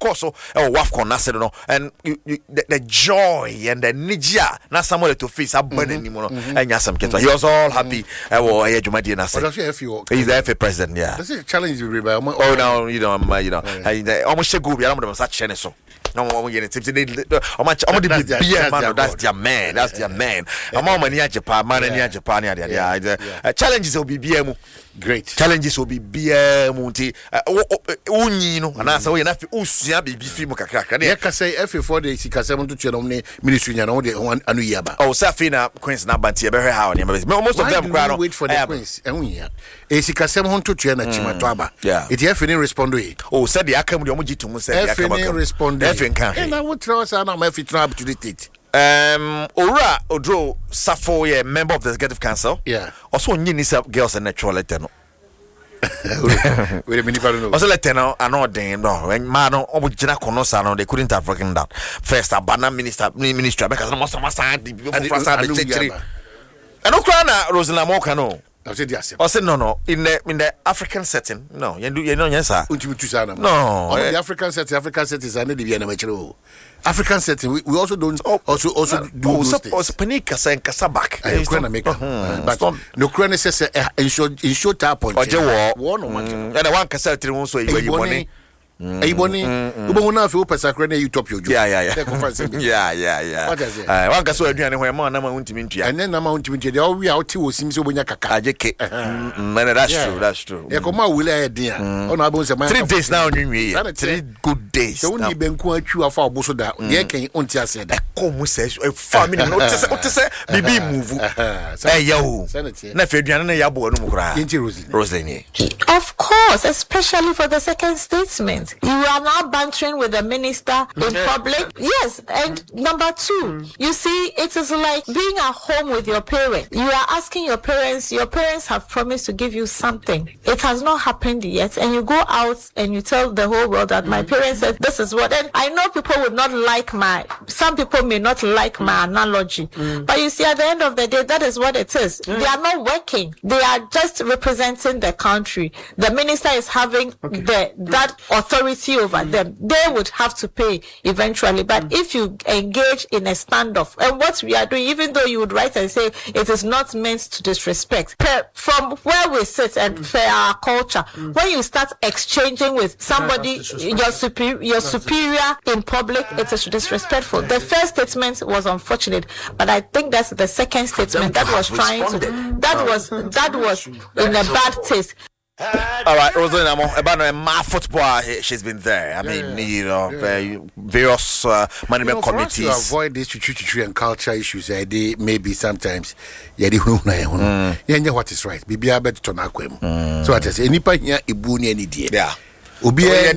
course so WAFCON na said no and the joy and the nija na Samuel to face abandon him no and yasam kento he was all happy Jumadi na said he's the FA president that's a challenge you by no you know almost a good I'm such chene so no one get it that's their man I'm on near Japan man near Japan challenges will be BM great challenges will be BM unyi no and answer we na fi usua be film kakra na ka say FA 4 days ka say mo to tue no ne ministry nya no de anu yaba say na Queens na bantie be hwe how ne most of them cry no wait for the Queens ehun ya ka say mo to tue na chimato aba it FA ne respond we said the akam de mo gitu mu said the akam FA ne respond FA kan and I would throw us now my fit up to the state Ora Odro Safo member of the executive council also nyinisa girls and natural letter no wait a minute no also letter no anoden no when man no obugina kono sa no they couldn't have working that first abana minister because no most of us and okra na Rosina Moka no I said yes. I said no. In the African setting, no. You know, yes, sir. No. The African setting is another the African setting. We also don't also do those things. Also, panika saying kasabak. But no crane says in short tap on. War no man. And one cassette also you money. Ebony, ubona fe opesa na utopia ojo. Yeah. What is it? One kaso aduane ho ma na ma untimi ntua. And then na ma untimi ntua. All we out wo sim so bonya kaka. Ajeke. Man, that's true. E koma wule e dia. Ono abo se man. 3 days now onwie. 3 good days. So ni benku atwu afa oboso da. De ken onti ase da. Komu se family no tese bibi move. Yo. Na fe aduane na yabo no mu kra. Rosalie. Of course, especially for the second statement. You are now bantering with the minister in public. Yes, and number 2, you see, it is like being at home with your parents. You are asking your parents have promised to give you something. It has not happened yet, and you go out and you tell the whole world that my parents said this is what. And I know people would not like some people may not like my analogy, but you see, at the end of the day, that is what it is. They are not working. They are just representing the country. The minister is having that authority over them. They would have to pay eventually. But if you engage in a standoff, and what we are doing, even though you would write and say it is not meant to disrespect, from where we sit and for our culture, when you start exchanging with somebody, your superior in public, it is disrespectful. The first statement was unfortunate, but I think that's the second statement that was that was in a bad taste. All right, Rosalind, about my football, she's been there. I mean, various management committees. For us to avoid these tree and culture issues, they maybe sometimes, you know what is right. Be a better to so I say, any part here, Ibuni any day. Yeah. Ubia,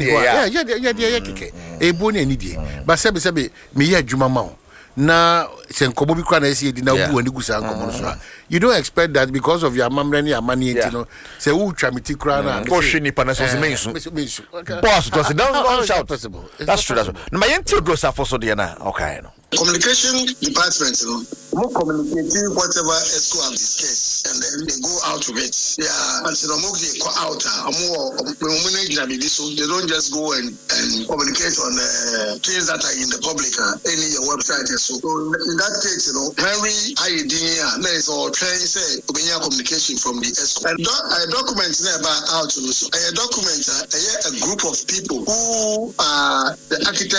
Ebuni any day. But Sabi, me, Jumamau. Na senkobo bi kwa na esi edi na bu ani gusa nkomo so you don't expect that because of your mamrani amani entino say who tramiti kra na go shini pa na so mensu boss to say don't shout possible that's true no my enti do sa for so de na okay no communication department no more communicating whatever ESCO have discussed and then they go out of it until mo dey go out so they don't just go and communicate on things that are in the public any your website. So in that case, very idea there is all trying say communication from the ESCO. And a document never out so a document a group of people who are the architects